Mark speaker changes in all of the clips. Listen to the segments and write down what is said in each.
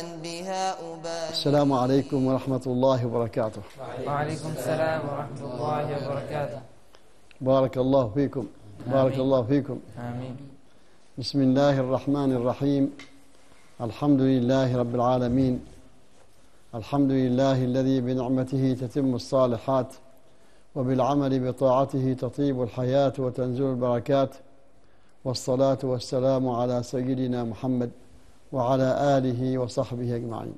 Speaker 1: بها أبالي.
Speaker 2: السلام عليكم ورحمة الله وبركاته.
Speaker 3: وعليكم السلام ورحمة الله وبركاته.
Speaker 2: بارك الله فيكم. بارك الله فيكم.
Speaker 3: آمين.
Speaker 2: بسم الله الرحمن الرحيم. الحمد لله رب العالمين. الحمد لله الذي بنعمته تتم الصالحات وبالعمل بطاعته تطيب الحياة وتنزل البركات، والصلاة والسلام على سيدنا محمد وعلى آله وصحبه أجمعين.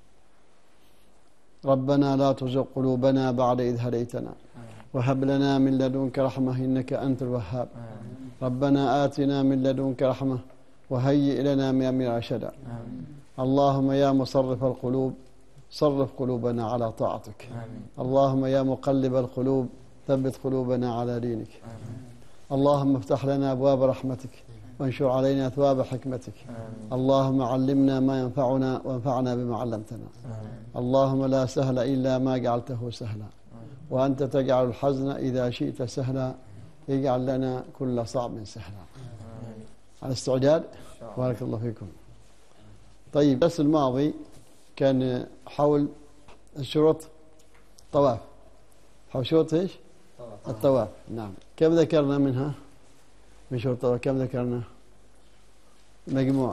Speaker 2: ربنا لا تزغ قلوبنا بعد إذ هديتنا وهب لنا من لدنك رحمة إنك أنت الوهاب. ربنا آتنا من لدنك رحمة وهيئ لنا من أمرنا رشدا. اللهم يا مصرف القلوب صرف قلوبنا على طاعتك. اللهم يا مقلب القلوب ثبت قلوبنا على دينك. اللهم افتح لنا أبواب رحمتك وانشر علينا ثواب حكمتك. اللهم علمنا ما ينفعنا وانفعنا بما علمتنا. اللهم لا سهل إلا ما جعلته سهلا، وأنت تجعل الحزن إذا شئت سهلا. اجعل لنا كل صعب سهلا. على استعداد؟ بارك الله فيكم. طيب، الدرس الماضي كان حول الشروط الطواف. حول شروط ايش؟ الطواف. نعم. كم ذكرنا منها؟ من شروط الطواف كم ذكرنا؟ مجموع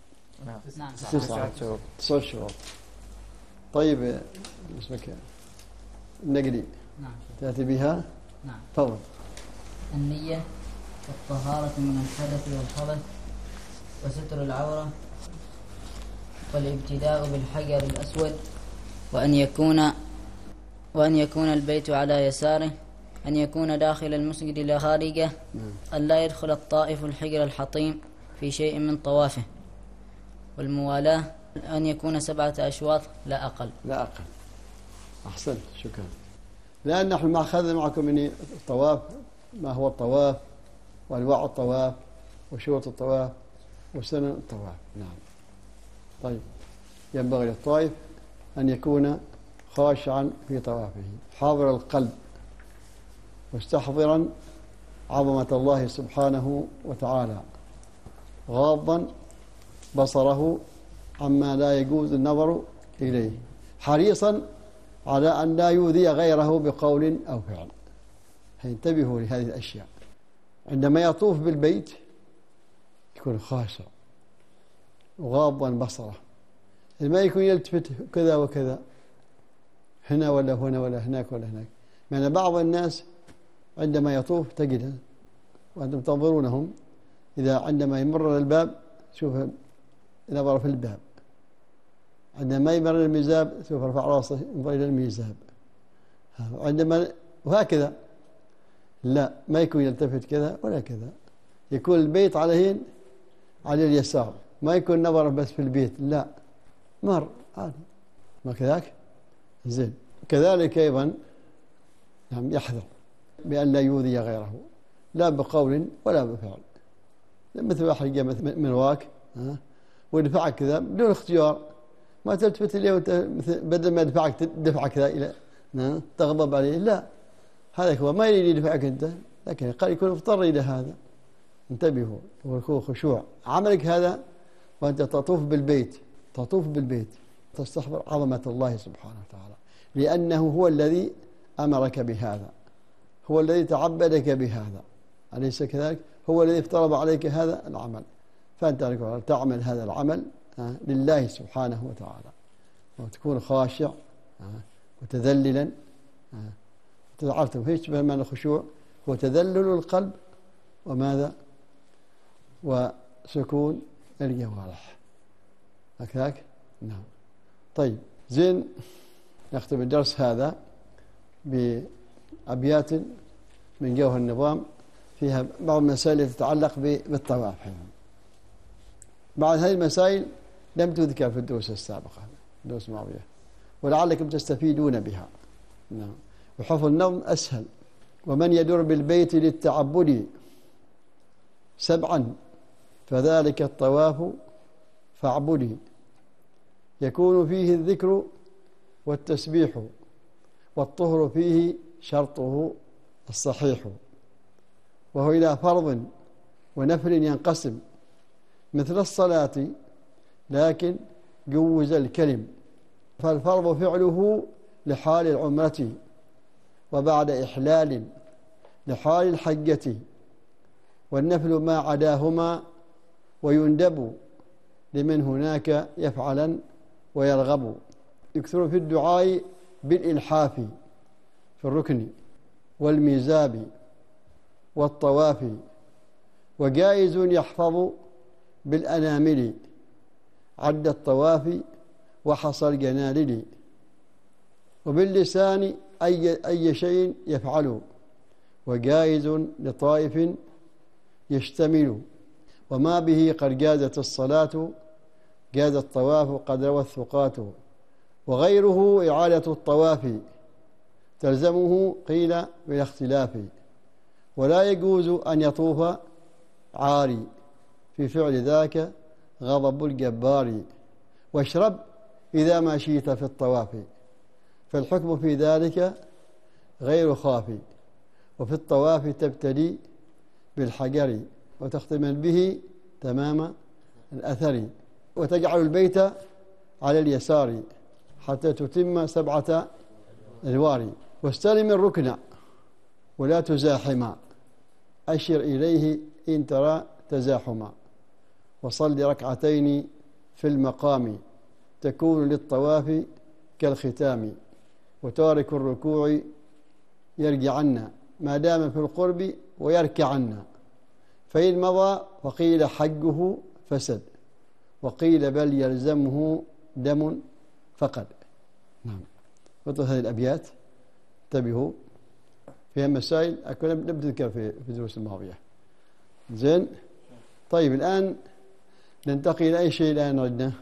Speaker 2: 9 شروط. طيب، اسمك النقدي.
Speaker 4: نعم.
Speaker 2: تأتي بها؟
Speaker 4: نعم.
Speaker 2: تفضل.
Speaker 4: النية والطهارة من الحدث والخبث وستر العورة والابتداء بالحجر الأسود وأن يكون البيت على يساره، أن يكون داخل المسجد لا خارجه، أن لا يدخل الطائف الحجر الحطيم في شيء من طوافه، والموالاة أن يكون 7 أشواط لا أقل.
Speaker 2: لا أقل. أحسنت، شكرا. لأن نحن ما أخذنا معكم من الطواف، ما هو الطواف وأنواع الطواف وشروط الطواف وسنن الطواف. نعم. طيب، ينبغي للطائف أن يكون خاشعا في طوافه، حاضر القلب، مستحضرا عظمة الله سبحانه وتعالى، غاضا بصره عما لا يجوز النظر إليه، حريصا على أن لا يؤذي غيره بقول أو فعل. انتبهوا لهذه الأشياء. عندما يطوف بالبيت يكون خاشع وغاضا بصره، ما يكون يلتفت كذا وكذا، هنا ولا هنا ولا هناك ولا هناك. يعني بعض الناس عندما يطوف تجد وأنتم تنظرونهم، إذا عندما يمر الباب شوف نظر في الباب، عندما يمر الميزاب سوف رفع راسه ينظر إلى الميزاب، عندما وهكذا. لا، ما يكون يلتفت كذا ولا كذا، يكون البيت على اليسار، ما يكون نظر بس في البيت، لا، مر عادي، ما كذاك. زين. كذلك أيضا يحذر بأن لا يؤذي غيره، لا بقول ولا بفعل. مثل واحد جاء منواك ودفعك كذا بدون اختيار، ما تلتفت إليه بدل ما يدفعك دفعك كذا إلى تغضب عليه، لا، هذا هو ما يريد يدفعك أنت، لكن قد يكون مضطر إلى هذا. انتبهوا، ويكون خشوع. عملك هذا وأنت تطوف بالبيت تستحضر عظمة الله سبحانه وتعالى، لأنه هو الذي أمرك بهذا، هو الذي تعبدك بهذا، أليس كذلك؟ هو الذي افترض عليك هذا العمل، فأنت تعمل هذا العمل لله سبحانه وتعالى، وتكون خاشع وتذللا. عرفتم ايش معنى الخشوع؟ هو تذلل القلب وماذا؟ وسكون الجوارح. هكذاك؟ نعم. طيب، زين. نختم الدرس هذا بأبيات من جوهر النظام فيها بعض المسائل تتعلق بالطواف. بعض هذه المسائل لم تذكر في الدروس السابقة، الدروس الماضية، ولعلكم تستفيدون بها. نعم. وحفظ النظم أسهل. ومن يدر بالبيت للتعبد 7 فذلك الطواف فاعبدي، يكون فيه الذكر والتسبيح، والطهر فيه شرطه الصحيح، وهو إلى فرض ونفل ينقسم مثل الصلاة، لكن جوز الكلم، فالفرض فعله لحال العمرة وبعد إحلال لحال الحجة، والنفل ما عداهما، ويندب لمن هناك يفعلا ويرغب. يكثر في الدعاء بالإلحاف في الركن والميزاب والطواف، وجائز يحفظ بالأنامل عد الطواف وحصى الجنالل، وباللسان أي شيء يفعل، وجائز لطائف يشتمل، وما به قد جازت الصلاة جاز الطواف قد روى الثقات، وغيره إعادة الطواف تلزمه قيل بالاختلاف، ولا يجوز أن يطوف عاري في فعل ذاك غضب الجبار، واشرب إذا ما شئت في الطواف، فالحكم في ذلك غير خافي، وفي الطواف تبتدي بالحجر وتختم به تمام الأثر، وتجعل البيت على اليسار حتى تتم 7 أدوار، واستلم الركن ولا تزاحما، أشر إليه إن ترى تزاحما، وصل ركعتين في المقام تكون للطواف كالختام، وتارك الركوع يرجعن ما دام في القرب ويركعن، فإن مضى فقيل حجه فسد، وقيل بل يلزمه دم فقد. نعم. وطل هذه الأبيات انتبهوا فيها مسائل كنا نذكر في الدروس الماضية. زين. طيب الآن ننتقل إلى أي شيء الآن ردنا؟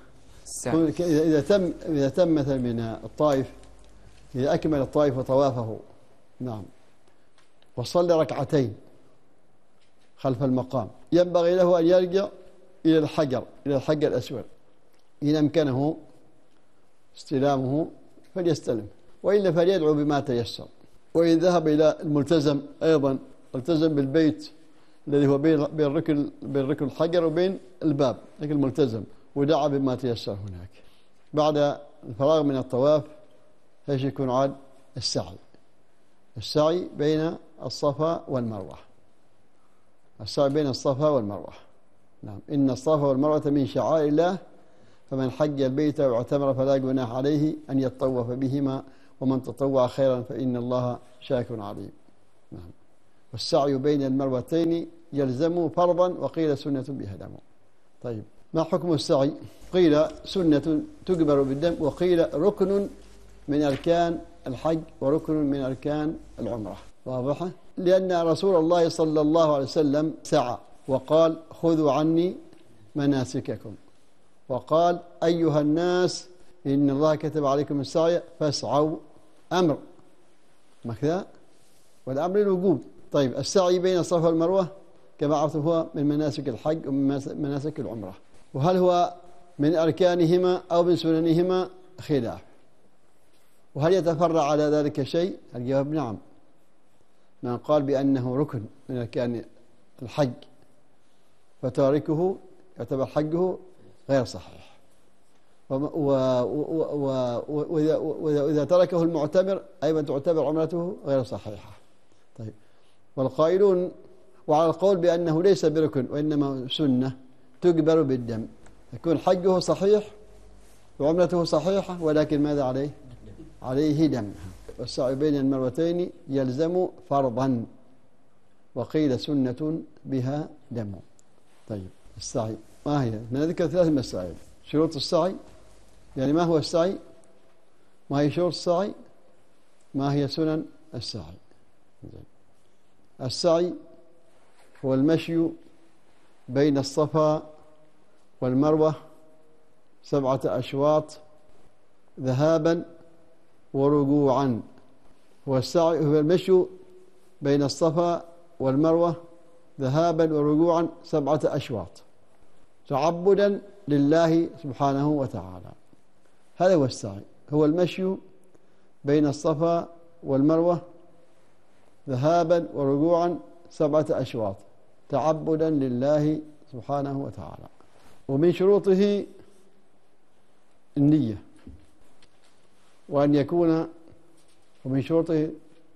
Speaker 2: إذا تم مثلا من الطائف، إذا أكمل الطائف وطوافه، نعم، وصلى ركعتين خلف المقام، ينبغي له أن يرجع إلى الحجر الأسود، إن أمكنه استلامه فليستلم، وإلا فليدعو بما تيسر. وإن ذهب إلى الملتزم أيضا التزم بالبيت الذي هو بين ركن الحجر وبين الباب، لكن الملتزم، ودعا بما تيسر هناك. بعد الفراغ من الطواف ايش يكون عاد؟ السعي بين الصفا والمروة. السعي بين الصفا والمروة. نعم. إن الصفا والمروة من شعائر الله، فمن حج البيت واعتمر فلا جناح عليه أن يطوف بهما، ومن تطوع خيرا فإن الله شاكر عليم. نعم. والسعي بين المروتين يلزم فرضا، وقيل سنة بها دم. طيب، ما حكم السعي؟ قيل سنة تجبر بالدم، وقيل ركن من أركان الحج وركن من أركان العمرة. واضحة؟ لأن رسول الله صلى الله عليه وسلم سعى وقال خذوا عني مناسككم، وقال أيها الناس إن الله كتب عليكم السعي فاسعوا، أمر مكذا، والأمر الوجوب. طيب، السعي بين الصفا والمروة كما عرفتم هو من مناسك الحج ومن مناسك العمرة، وهل هو من أركانهما أو من سننهما خلاف. وهل يتفرع على ذلك شيء؟ الجواب نعم. من قال بأنه ركن من أركان الحج فتاركه يعتبر حجه غير صحيح، وإذا تركه المعتمر أيضا تعتبر عمرته غير صحيحة. طيب، والقائلون وعلى القول بأنه ليس بركن وإنما سنة تجبر بالدم، يكون حجه صحيح وعمرته صحيحة، ولكن ماذا عليه؟ عليه دم. والسعي بين المروتين يلزم فرضا، وقيل سنة بها دم. طيب، السعي ما هي؟ نذكر 3 مسائل. شروط السعي، يعني ما هو السعي؟ ما هي شروط السعي؟ ما هي سنن السعي؟ السعي هو المشي بين الصفا والمروة 7 أشواط ذهابا ورجوعا. والسعي هو المشي بين الصفا والمروة ذهابا ورجوعا 7 أشواط تعبدا لله سبحانه وتعالى. هذا هو السعي، هو المشي بين الصفا والمروة ذهابا ورجوعا 7 أشواط تعبدا لله سبحانه وتعالى. ومن شروطه النية، وأن يكون ومن شروطه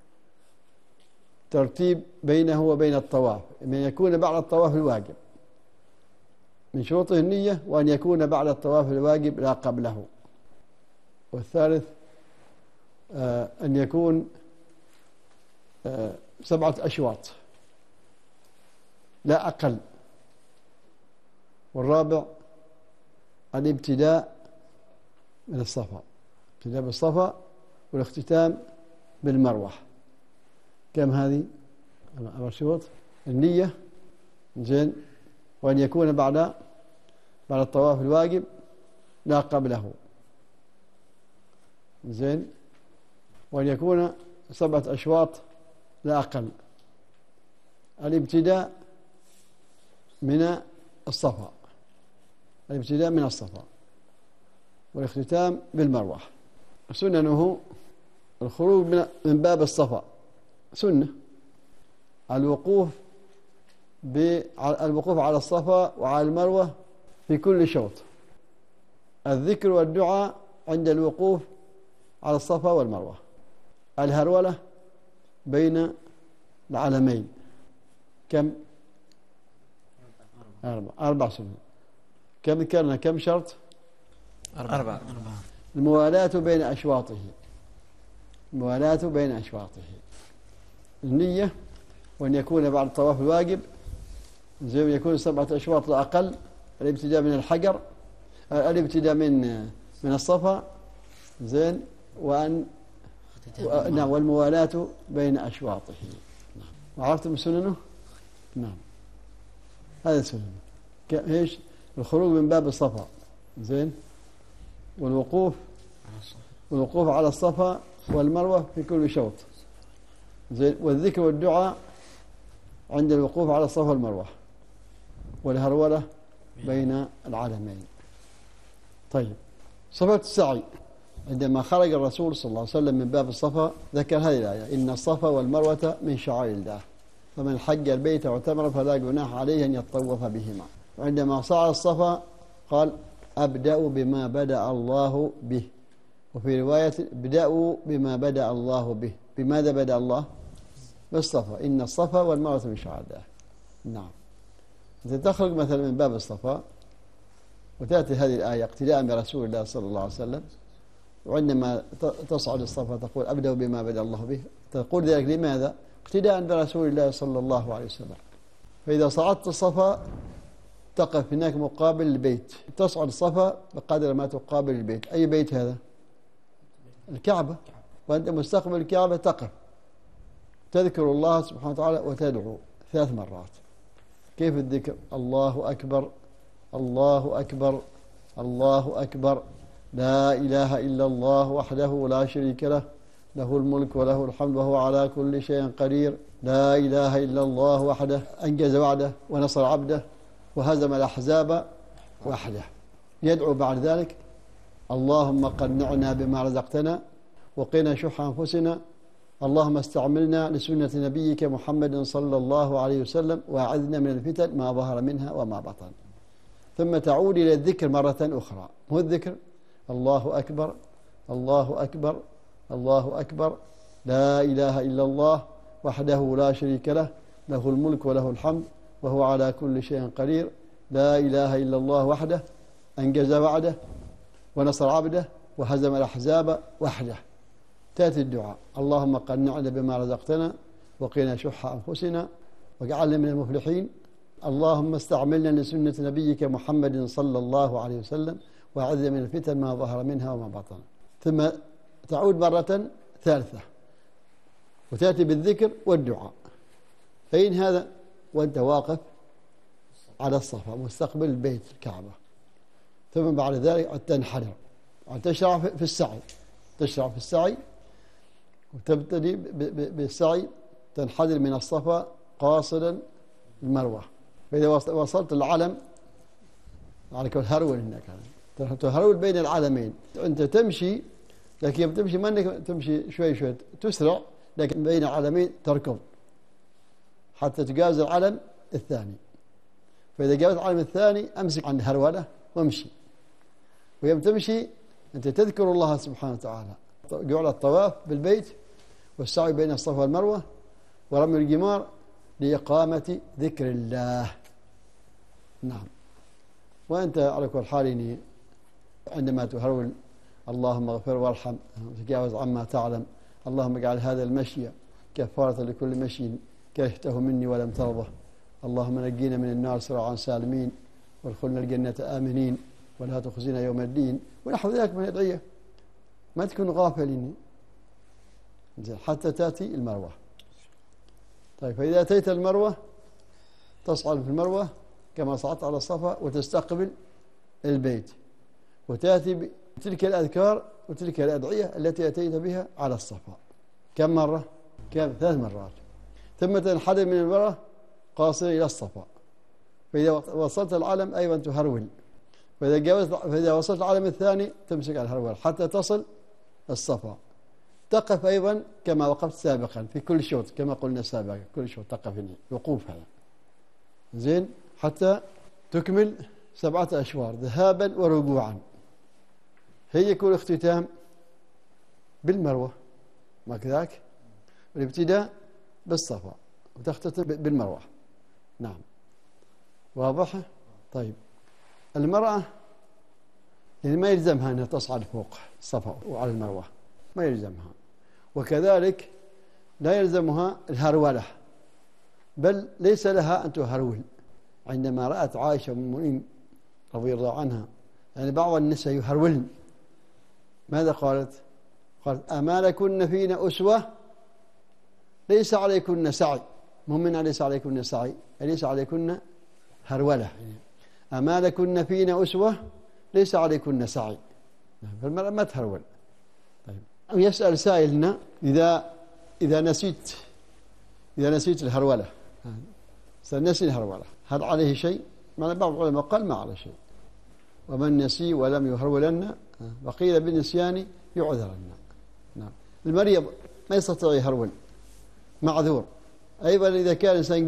Speaker 2: ترتيب بينه وبين الطواف، أن يكون بعد الطواف الواجب. من شروطه النية، وأن يكون بعد الطواف الواجب لا قبله. والثالث أن يكون 7 أشواط لا أقل. والرابع الابتداء من الصفا، ابتداء بالصفا والاختتام بالمروة. كم هذه 4 شروط؟ النية، زين، وأن يكون بعد الطواف الواجب لا قبله، زين، وأن يكون 7 أشواط لا أقل. الابتداء من الصفا، الابتداء من الصفا والاختتام بالمروة. سننه الخروج من باب الصفا سنة، الوقوف على الصفا وعلى المروة في كل شوط، الذكر والدعاء عند الوقوف على الصفا والمروة، الهرولة بين العلمين. كم؟ 4 سنين. كم ذكرنا؟ كم شرط؟
Speaker 3: 4.
Speaker 2: الموالاة بين أشواطه، الموالاة بين أشواطه، النية، وأن يكون بعد الطواف الواجب، زي ما يكون 7 أشواط لا أقل. الابتداء من الحجر، الابتداء من الصفا، زين، نعم، والموالاة بين أشواطه. نعم. وعرفتم سننه؟ نعم، هذا سننه. ايش؟ الخروج من باب الصفا، زين، والوقوف على الصفا والمروة في كل شوط، زين، والذكر والدعاء عند الوقوف على الصفا والمروة، والهرولة بين العالمين. طيب، صفة السعي. عندما خرج الرسول صلى الله عليه وسلم من باب الصفا ذكر هذه الآية: إن الصفا والمروة من شعائر الله فمن حج البيت واعتمر فلا جناح عليه أن يطوف بهما. وعندما صعد الصفا قال: أبدأ بما بدأ الله به. وفي رواية: ابدأوا بما بدأ الله به. بماذا بدأ الله؟ بالصفا. إن الصفا والمروة من شعائر الله. نعم. أنت تخرج مثلا من باب الصفا وتأتي هذه الآية اقتداء برسول الله صلى الله عليه وسلم، وعندما تصعد الصفا تقول: أبدأ بما بدأ الله به. تقول ذلك لماذا؟ اقتداء برسول الله صلى الله عليه وسلم. فإذا صعدت الصفا تقف هناك مقابل البيت، تصعد الصفا بقدر ما تقابل البيت. أي بيت هذا؟ الكعبة. وأنت مستقبل الكعبة تقف تذكر الله سبحانه وتعالى وتدعو 3 مرات. كيف الذكر؟ الله أكبر، الله أكبر، الله أكبر، لا إله إلا الله وحده لا شريك له، له الملك وله الحمد وهو على كل شيء قدير، لا إله إلا الله وحده أنجز وعده ونصر عبده وهزم الأحزاب وحده. يدعو بعد ذلك: اللهم قنعنا بما رزقتنا وقنا شح أنفسنا، اللهم استعملنا لسنة نبيك محمد صلى الله عليه وسلم وأعذنا من الفتن ما ظهر منها وما بطن. ثم تعود إلى الذكر مرة أخرى. هو الذكر: الله أكبر، الله أكبر، الله أكبر، لا إله إلا الله وحده لا شريك له، له الملك وله الحمد وهو على كل شيء قدير، لا إله إلا الله وحده أنجز وعده ونصر عبده وهزم الأحزاب وحده. تأتي الدعاء: اللهم قنعنا بما رزقتنا وقنا شح أنفسنا واجعلنا من المفلحين، اللهم استعملنا لسنة نبيك محمد صلى الله عليه وسلم وأعذنا من الفتن ما ظهر منها وما بطن. ثم تعود مرة ثالثة وتأتي بالذكر والدعاء. فإن هذا وأنت واقف على الصفا مستقبل البيت الكعبة. ثم بعد ذلك تنحدر وتشرع في السعي، تشرع في السعي وتبتدي بالسعي، تنحدر من الصفا قاصدا المروة. فإذا وصلت العلم عليك الهرول هناك، تهرول بين العلمين. أنت تمشي، لكن تمشي ما أنك تمشي شوي شوي، تسرع، لكن بين العلمين تركض حتى تجاوز العلم الثاني. فإذا جاوزت العلم الثاني أمسك عند هرولة وامشي، ويوم تمشي أنت تذكر الله سبحانه وتعالى. جعل الطواف بالبيت والسعي بين الصفا والمروة ورمي الجمار لإقامة ذكر الله. نعم. وأنت على كل حال عندما تهرول اللهم اغفر وارحم تجاوز عما تعلم، اللهم اجعل هذا المشي كفارة لكل مشي كرهته مني ولم ترضه، اللهم نجينا من النار سراعا سالمين وادخلنا الجنة آمنين ولا تخزنا يوم الدين، ونحو ذلك من الأدعية. ما تكون غافلين حتى تأتي المروة. طيب، فإذا أتيت المروة تصعد في المروة كما صعدت على الصفا وتستقبل البيت، وتأتي بتلك الأذكار وتلك الأدعية التي أتيت بها على الصفا. كم مرة؟ 3 مرات. ثم تنحدر من المروة قاصر إلى الصفا، فإذا وصلت العلم أيضا تهرول، فإذا وصلت العلم الثاني تمسك على الهرول حتى تصل الصفا. تقف أيضا كما وقفت سابقا في كل شوط، كما قلنا سابقا كل شوط تقف هنا وقوف هذا زين حتى تكمل 7 أشواط ذهابا ورجوعا. هي يكون اختتام بالمروة، ما كذاك؟ الابتداء بالصفا وتختتم بالمروة. نعم، واضحة؟ طيب، المرأة يعني ما يلزمها أنها تصعد فوق الصفا وعلى المروة، ما يلزمها، وكذلك لا يلزمها الهرولة، بل ليس لها أن تهرول. عندما رأت عائشة أم المؤمنين رضي الله عنها يعني بعض النساء يهرولن، ماذا قالت؟ قالت: أما لكن فينا أسوة ليس عليكن سعي. مؤمن ليس عليكن سعي، ليس عليكن هرولة. أما لكن فينا أسوة ليس عليكن سعي، فالمرأة ما تهرول. طيب، يسأل سائلنا إذا نسيت الهرولة، سنسي الهرولة، هل عليه شيء؟ معنى بعض العلماء قال ما عليه شيء، ومن نسي ولم يهرولن وقيل بالنسيان يعذرن. نعم، المريض ما يستطيع يهرول معذور. أيضا إذا كان الإنسان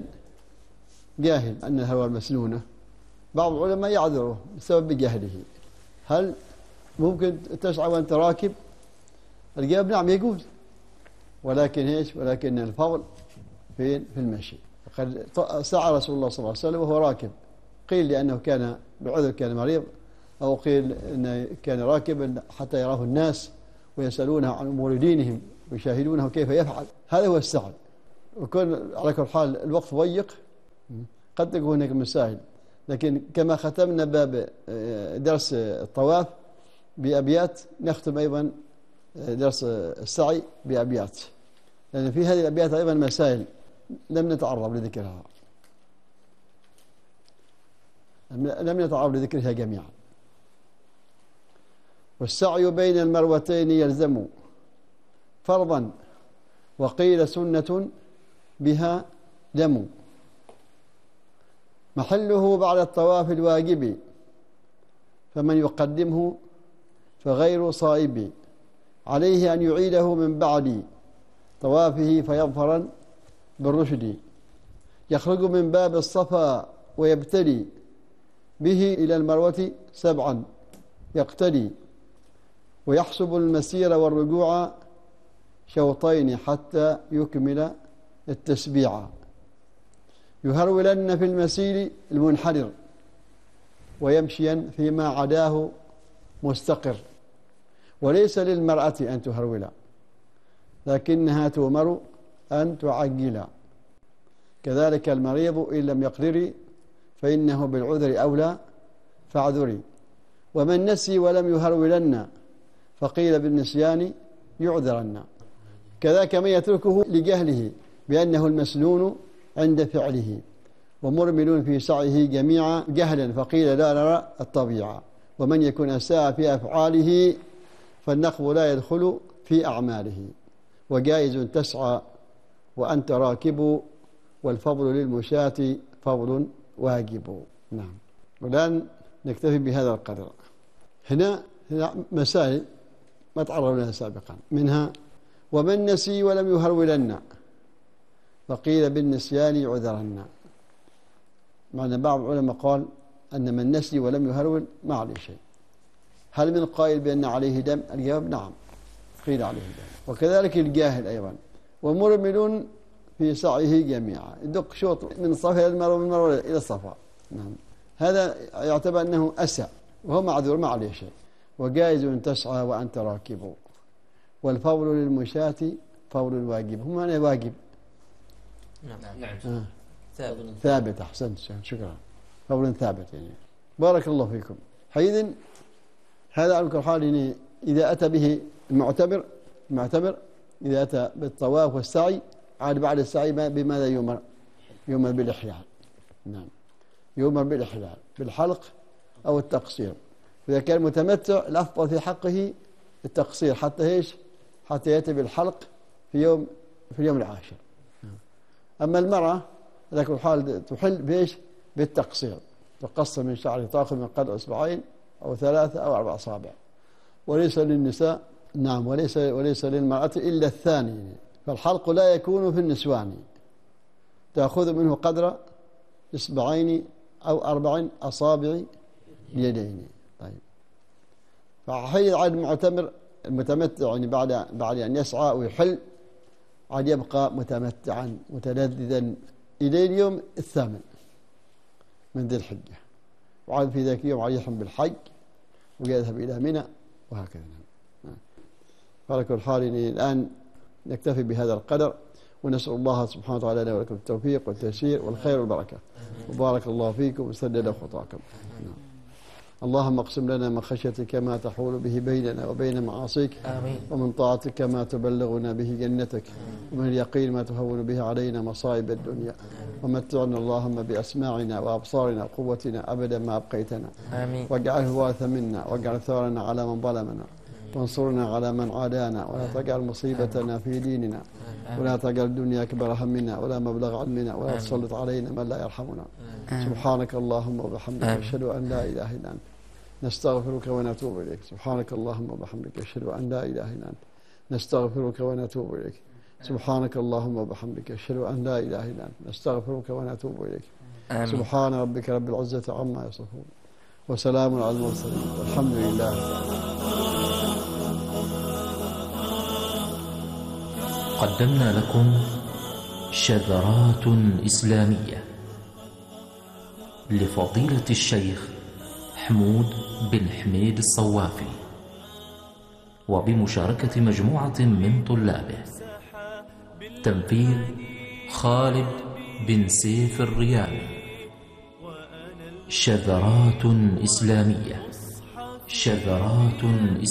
Speaker 2: جاهل أن الهرولة مسنونة، بعض العلماء يعذره بسبب جهله. هل ممكن تسعى وأنت راكب؟ الجواب نعم يجوز، ولكن الفضل في المشي. فقد سعى رسول الله صلى الله عليه وسلم وهو راكب، قيل لأنه كان بعذر كان مريض، أو قيل أنه كان راكبا حتى يراه الناس ويسألونه عن أمور دينهم ويشاهدونه كيف يفعل. هذا هو السعي. وكون على كل حال الوقت ضيق قد تكون هناك مسائل، لكن كما ختمنا باب درس الطواف بأبيات نختم أيضا درس السعي بأبيات، لأن في هذه الأبيات أيضا مسائل لم نتعرض لذكرها جميعا. والسعي بين المروتين يلزم فرضا وقيل سنة بها دم، محله بعد الطواف الواجب فمن يقدمه فغير صائب، عليه أن يعيده من بعد طوافه فيظفرا بالرشد، يخرج من باب الصفا ويبتلي به إلى المروة 7 يقتدي، ويحسب المسير والرجوع شوطين حتى يكمل التسبيع، يهرولن في المسير المنحدر ويمشيا فيما عداه مستقر. وليس للمرأة أن تهرول، لكنها تؤمر أن تعجل، كذلك المريض إن لم يقدر فإنه بالعذر أولى فاعذري، ومن نسي ولم يهرولن فقيل بالنسيان يعذرن، كذاك من يتركه لجهله بأنه المسنون عند فعله، ومرمل في سعيه جميعا جهلا فقيل لا نرى الطبيعة، ومن يكن أساء في أفعاله فالنقب لا يدخل في أعماله، وجائز تسعى وأنت راكب، والفضل للمشاة فضل واجب. نعم، والآن نكتفي بهذا القدر. هنا مسائل ما تعرضنا لها سابقا، منها ومن نسي ولم يهرولن فقيل بالنسيان يعذرن. معنى بعض العلماء قال أن من نسي ولم يهرول ما عليه شيء، هل من قائل بأن عليه دم؟ الجواب نعم، قيل عليه دم. وكذلك الجاهل أيضا. ومرمل في سعيه جميعا، يدق شوط من الصفا إلى المروة ومن المروة إلى الصفا. نعم، هذا يعتبر أنه أسع وهو معذور ما عليه شيء. وجائز تسعى وأنت راكب، والفور للمشاة فور واجب. هم معنى واجب؟
Speaker 1: نعم.
Speaker 2: ثابت. أحسنت، شكرا. فور ثابت يعني. بارك الله فيكم. حينئذ هذا على كل حال يعني إذا أتى به المعتبر إذا أتى بالطواف والسعي عاد بعد السعي بماذا يؤمر؟ يؤمر بالإحلال. نعم، يؤمر بالإحلال بالحلق أو التقصير. إذا كان متمتع الأفضل في حقه التقصير حتى يأتي بالحلق في اليوم العاشر. أما المرأة على كل حال تحل بالتقصير، تقصر من شعره، تأخذ من قدر أصبعين أو 3 أو 4 أصابع. وليس للنساء نعم وليس للمرأة إلا الثاني. فالحلق لا يكون في النسوان، تأخذ منه قدر 2 أو 4 أصابع اليدين. طيب، فحين عاد المتمتع يعني بعد أن يسعى ويحل عاد يبقى متمتعا متلذذا إلى اليوم 8 من ذي الحجة، وعاد في ذاك اليوم عاد يحرم بالحج ويذهب إلى منى وهكذا. على كل حال الآن نكتفي بهذا القدر، ونسأل الله سبحانه وتعالى لنا ولكم التوفيق والتيسير والخير والبركة، وبارك الله فيكم وسدد خطاكم. اللهم اقسم لنا من خشيتك ما تحول به بيننا وبين معاصيك، ومن طاعتك ما تبلغنا به جنتك، ومن اليقين ما تهون به علينا مصائب الدنيا، ومتعنا اللهم بأسماعنا وأبصارنا وقوتنا أبدا ما أبقيتنا، واجعله الوارث منا، واجعل ثارنا على من ظلمنا، وانصرنا على من عادانا، ولا تجعل مصيبتنا في ديننا، ولا تجعل الدنيا أكبر همنا ولا مبلغ علمنا، ولا تسلط علينا من لا يرحمنا. سبحانك اللهم وبحمدك أشهد أن لا إله إلا أنت نستغفرك ونتوب إليك. سبحانك اللهم وبحمدك أشهد أن لا إله إلا أنت نستغفرك ونتوب إليك. سبحانك اللهم وبحمدك أشهد أن لا إله إلا أنت نستغفرك ونتوب إليك. سبحان ربك رب العزة عما يصفون، وسلام على المرسلين، والحمد لله.
Speaker 5: قدمنا لكم شذرات إسلامية لفضيلة الشيخ حمود بن حميد الصوافي، وبمشاركة مجموعة من طلابه. تنفيذ خالد بن سيف الريابي. شذرات إسلامية.